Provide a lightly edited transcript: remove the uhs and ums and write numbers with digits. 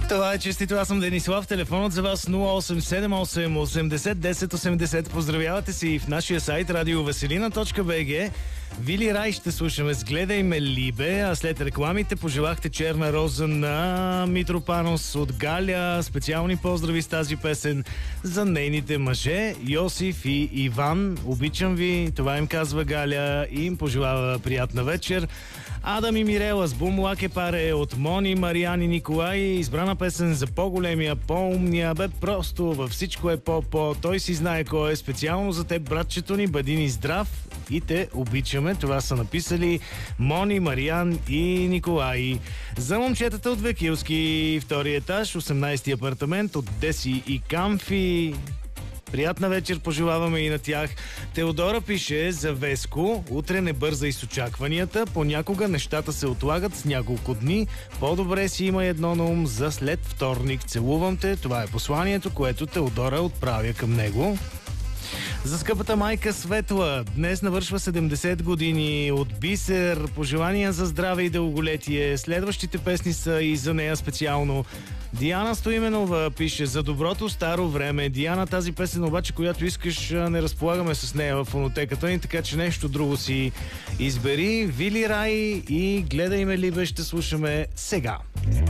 Това е честито, аз съм Денислав. Телефонът за вас 0878 80 10 80. Поздравявате се и в нашия сайт radioveselina.bg. Вили Рай ще слушаме с "Гледай ме, Либе", а след рекламите пожелахте "Черна роза" на Митропанос от Галя. Специални поздрави с тази песен за нейните мъже Йосиф и Иван. Обичам ви, това им казва Галя и им пожелава приятна вечер. Адам и Мирела с "Бум лаке паре" от Мони, Мариан и Николай. Избрана песен за по-големия, по-умния. Бе, просто във всичко е по-по. Той си знае кой е. Специално за теб, братчето ни, бъди ни здрав и те обичаме. Това са написали Мони, Мариан и Николай. За момчетата от Векилски, втори етаж, 18-ти апартамент от Деси и Камфи. Приятна вечер пожелаваме и на тях. Теодора пише за Веско: "Утре не бързай с очакванията, понякога нещата се отлагат с няколко дни. По-добре си има едно на ум за след вторник. Целувам те." Това е посланието, което Теодора отправя към него. За скъпата майка Светла, днес навършва 70 години, от Бисер. Пожелания за здраве и дълголетие. Следващите песни са и за нея специално. Диана Стоименова пише: "За доброто старо време." Диана, тази песен обаче, която искаш, не разполагаме с нея в фонотеката ни, така че нещо друго си избери. Вили Рай и "Гледай ме, Либе" ще слушаме сега.